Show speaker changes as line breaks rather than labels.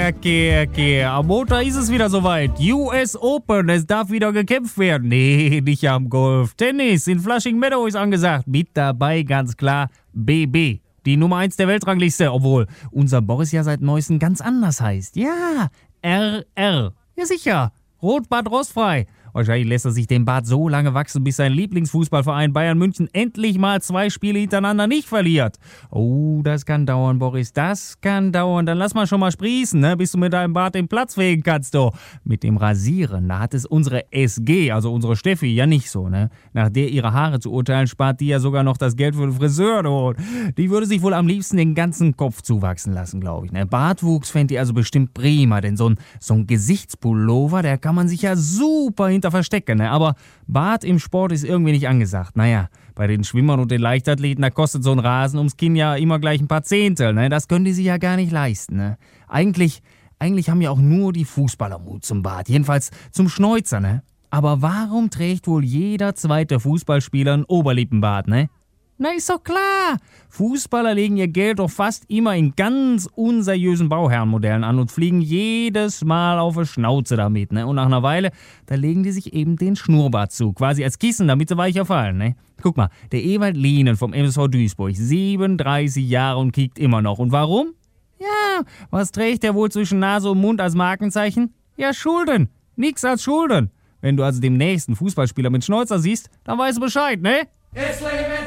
Okay. Am Montag ist es wieder soweit. US Open, es darf wieder gekämpft werden. Nee, nicht am Golf. Tennis in Flushing Meadow ist angesagt. Mit dabei ganz klar BB. Die Nummer 1 der Weltrangliste, obwohl unser Boris ja seit Neuestem ganz anders heißt. Ja, RR. Ja sicher, Rot-Bart rostfrei. Wahrscheinlich lässt er sich den Bart so lange wachsen, bis sein Lieblingsfußballverein Bayern München endlich mal 2 Spiele hintereinander nicht verliert. Oh, das kann dauern, Boris, das kann dauern. Dann lass mal schon mal sprießen, ne? Bis du mit deinem Bart den Platz fegen kannst, du. Mit dem Rasieren, da hat es unsere SG, also unsere Steffi, ja nicht so, ne? Nach der ihre Haare zu urteilen, spart die ja sogar noch das Geld für den Friseur, du. Die würde sich wohl am liebsten den ganzen Kopf zuwachsen lassen, glaube ich, ne? Bartwuchs fände die also bestimmt prima, denn so ein Gesichtspullover, der kann man sich ja super hinter verstecken, ne? Aber Bart im Sport ist irgendwie nicht angesagt. Naja, bei den Schwimmern und den Leichtathleten, da kostet so ein Rasen ums Kinn ja immer gleich ein paar Zehntel, ne? Das können die sich ja gar nicht leisten, ne? Eigentlich haben ja auch nur die Fußballer Mut zum Bart, jedenfalls zum Schnäuzer, ne? Aber warum trägt wohl jeder zweite Fußballspieler einen Oberlippenbart, ne? Na, ist doch klar. Fußballer legen ihr Geld doch fast immer in ganz unseriösen Bauherrenmodellen an und fliegen jedes Mal auf die Schnauze damit, ne? Und nach einer Weile, da legen die sich eben den Schnurrbart zu, quasi als Kissen, damit sie weicher fallen, ne? Guck mal, der Ewald Lienen vom MSV Duisburg, 37 Jahre und kickt immer noch. Und warum? Ja, was trägt der wohl zwischen Nase und Mund als Markenzeichen? Ja, Schulden. Nix als Schulden. Wenn du also demnächst einen Fußballspieler mit Schnäuzer siehst, dann weißt du Bescheid, ne?
It's living